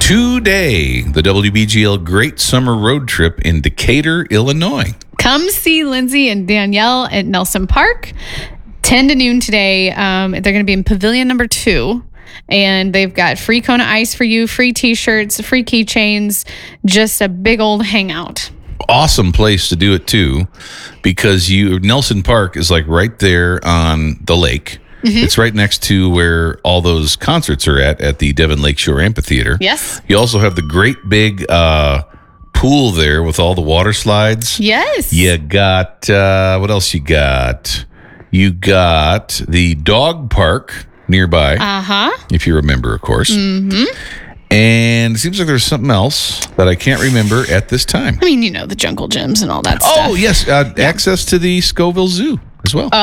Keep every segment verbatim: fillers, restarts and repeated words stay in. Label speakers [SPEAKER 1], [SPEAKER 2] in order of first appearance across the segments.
[SPEAKER 1] today, the W B G L Great Summer Road Trip in Decatur, Illinois.
[SPEAKER 2] Come see Lindsay and Danielle at Nelson Park, ten to noon today. Um, they're going to be in pavilion number two, and they've got free Kona Ice for you, free t-shirts, free keychains, just a big old hangout.
[SPEAKER 1] Awesome place to do it too, because you Nelson Park is like right there on the lake. Mm-hmm. It's right next to where all those concerts are at, at the Devon Lakeshore Amphitheater.
[SPEAKER 2] Yes.
[SPEAKER 1] You also have the great big uh, pool there with all the water slides.
[SPEAKER 2] Yes.
[SPEAKER 1] You got, uh, what else you got? You got the dog park nearby.
[SPEAKER 2] Uh-huh.
[SPEAKER 1] If you remember, of course.
[SPEAKER 2] Mm-hmm.
[SPEAKER 1] And it seems like there's something else that I can't remember at this time.
[SPEAKER 2] I mean, you know, the jungle gyms and all that
[SPEAKER 1] oh,
[SPEAKER 2] stuff.
[SPEAKER 1] Oh, yes. Uh, yeah. Access to the Scoville Zoo as well.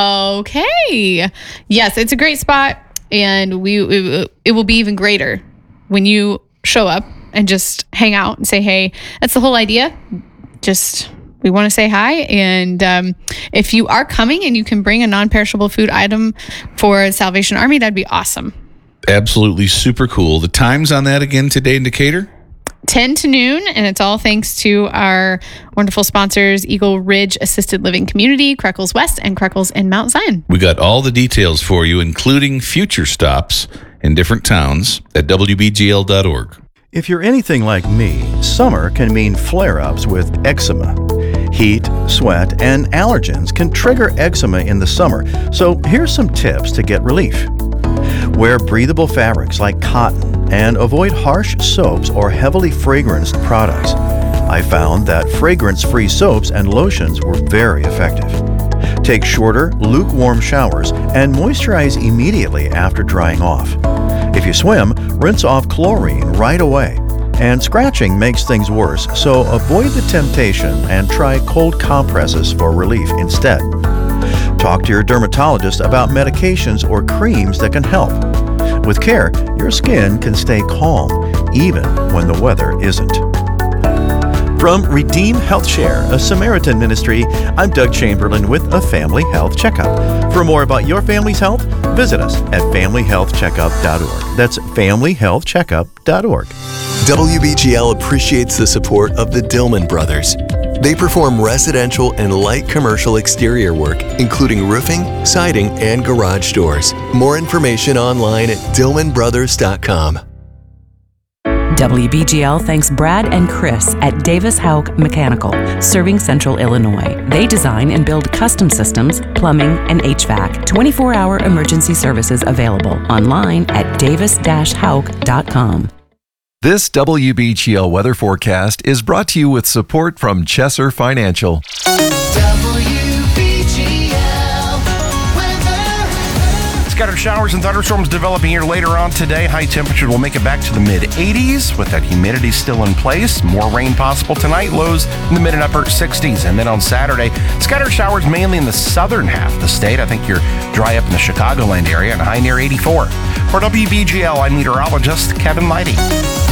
[SPEAKER 2] Okay. Yes, it's a great spot, and we it, it will be even greater when you show up and just hang out and say, hey, that's the whole idea. Just, we want to say hi. And um, if you are coming and you can bring a non-perishable food item for Salvation Army, that'd be awesome.
[SPEAKER 1] Absolutely super cool. The times on that again today in Decatur?
[SPEAKER 2] ten to noon, and it's all thanks to our wonderful sponsors, Eagle Ridge Assisted Living Community, Creckles West, and Creckles in Mount Zion.
[SPEAKER 1] We got all the details for you, including future stops in different towns at W B G L dot org.
[SPEAKER 3] If you're anything like me, summer can mean flare-ups with eczema. Heat, sweat, and allergens can trigger eczema in the summer, so here's some tips to get relief. Wear breathable fabrics like cotton and avoid harsh soaps or heavily fragranced products. I found that fragrance-free soaps and lotions were very effective. Take shorter, lukewarm showers and moisturize immediately after drying off. If you swim, rinse off chlorine right away. And scratching makes things worse, so avoid the temptation and try cold compresses for relief instead. Talk to your dermatologist about medications or creams that can help. With care, your skin can stay calm even when the weather isn't. From Redeem Health Share, a Samaritan ministry, I'm Doug Chamberlain with a Family Health Checkup. For more about your family's health, visit us at family health checkup dot org. That's family health checkup dot org.
[SPEAKER 4] W B G L appreciates the support of the Dillman Brothers. They perform residential and light commercial exterior work, including roofing, siding, and garage doors. More information online at dillman brothers dot com.
[SPEAKER 5] W B G L thanks Brad and Chris at Davis Houck Mechanical, serving Central Illinois. They design and build custom systems, plumbing, and H V A C. twenty-four hour emergency services available online at davis dash houck dot com.
[SPEAKER 6] This W B G L weather forecast is brought to you with support from Chesser Financial.
[SPEAKER 7] W B G L weather.
[SPEAKER 8] Scattered showers and thunderstorms developing here later on today. High temperatures will make it back to the mid eighties with that humidity still in place. More rain possible tonight. Lows in the mid and upper sixties. And then on Saturday, scattered showers mainly in the southern half of the state. I think you're dry up in the Chicagoland area and high near eighty-four. For W B G L, I'm meteorologist Kevin Leidy.